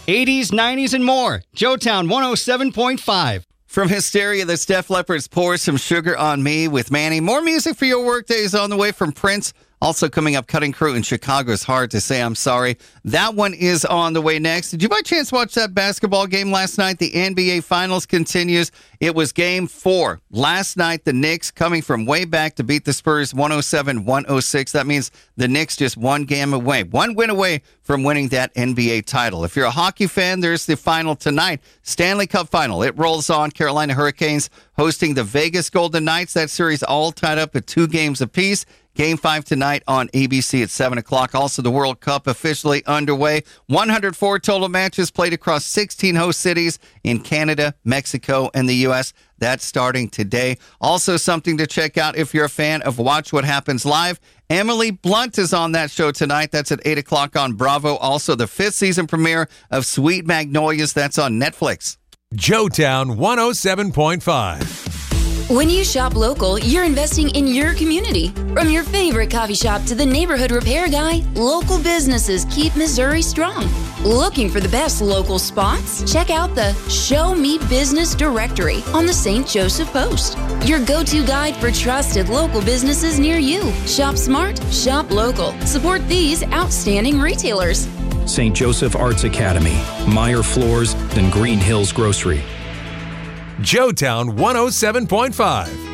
80s, 90s, and more. Joetown 107.5. From Hysteria, that's Def Leppard's Pour Some Sugar on Me with Manny. More music for your workdays on the way from Prince. Also coming up, Cutting Crew in Chicago's Hard to Say I'm Sorry. That one is on the way next. Did you by chance watch that basketball game last night? The NBA Finals continues. It was Game 4. Last night, the Knicks coming from way back to beat the Spurs 107-106. That means the Knicks just one win away from winning that NBA title. If you're a hockey fan, there's the final tonight. Stanley Cup Final. It rolls on. Carolina Hurricanes hosting the Vegas Golden Knights. That series all tied up at 2 games apiece. Game 5 tonight on ABC at 7 o'clock. Also, the World Cup officially underway. 104 total matches played across 16 host cities in Canada, Mexico, and the U.S. That's starting today. Also, something to check out if you're a fan of Watch What Happens Live. Emily Blunt is on that show tonight. That's at 8 o'clock on Bravo. Also, the 5th season premiere of Sweet Magnolias. That's on Netflix. Joetown 107.5. When you shop local, you're investing in your community. From your favorite coffee shop to the neighborhood repair guy, local businesses keep Missouri strong. Looking for the best local spots? Check out the Show Me Business directory on the St. Joseph Post. Your go-to guide for trusted local businesses near you. Shop smart, shop local. Support these outstanding retailers. St. Joseph Arts Academy, Meyer Floors, then Green Hills Grocery. Joetown 107.5.